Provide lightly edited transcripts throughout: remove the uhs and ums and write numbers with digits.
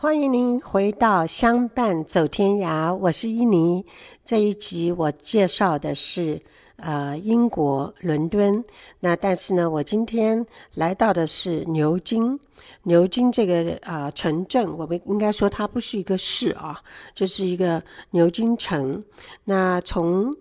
欢迎您回到相伴走天涯，我是伊妮。这一集我介绍的是英国伦敦，但是呢，我今天来到的是牛津。牛津这个城镇，我们应该说它不是一个市啊，就是一个牛津城。那从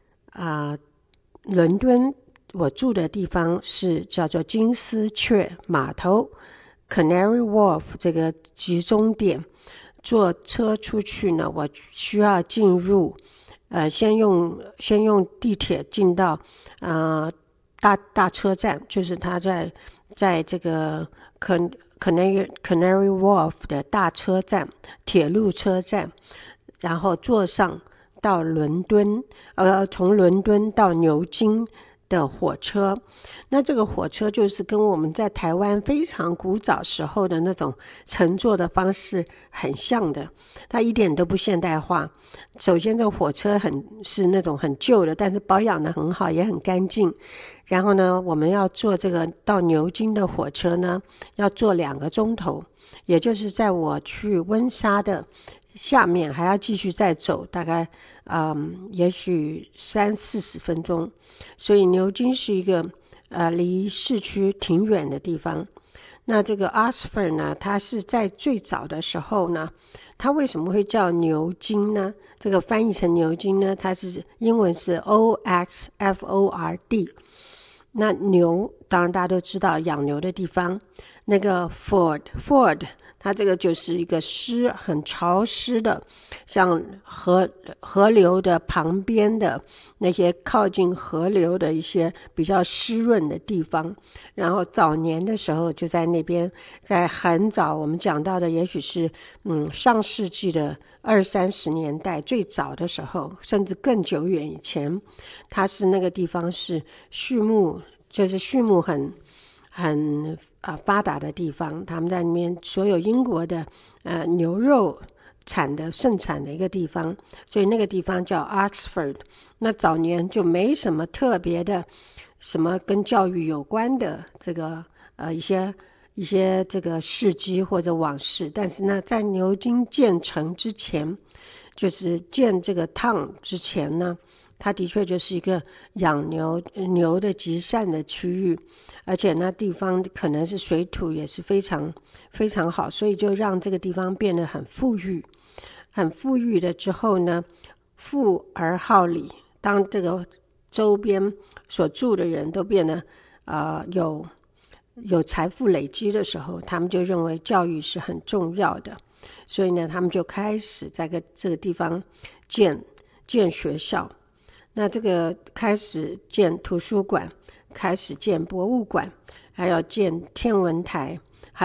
伦敦我住的地方是叫做金丝雀码头 Canary Wharf 这个集中点。坐车出去呢，我需要进入先用地铁进到大车站，就是它在这个 Canary Wharf 的大车站，铁路车站，然后坐上到伦敦从伦敦到牛津的火车。那这个火车就是跟我们在台湾非常古早时候的那种乘坐的方式很像的，它一点都不现代化。首先这个火车是那种很旧的，但是保养得很好，也很干净。然后呢，我们要坐这个到牛津的火车呢，要坐2个钟头，也就是在我去温莎的下面还要继续再走大概也许30-40分钟。所以牛津是一个离市区挺远的地方。那这个 Oxford 呢，它是在最早的时候呢，它为什么会叫牛津呢？这个翻译成牛津呢，它是英文是 Oxford。那牛当然大家都知道养牛的地方，那个 Ford 它这个就是一个很潮湿的，像河流的旁边的那些靠近河流的一些比较湿润的地方。然后早年的时候就在那边，在很早我们讲到的也许是上世纪的20-30年代最早的时候，甚至更久远以前，它是那个地方是畜牧很发达的地方，他们在里面所有英国的牛肉盛产的一个地方，所以那个地方叫 Oxford。 那早年就没什么特别的什么跟教育有关的这个一些这个事迹或者往事，但是呢，在牛津建成之前，就是建这个 town 之前呢，它的确就是一个养牛的集散的区域，而且那地方可能是水土也是非常非常好，所以就让这个地方变得很富裕。很富裕的之后呢，富而好礼，当这个周边所住的人都变得有财富累积的时候，他们就认为教育是很重要的，所以呢，他们就开始在这个地方建学校。那这个开始建图书馆，开始建博物馆，还要建天文台，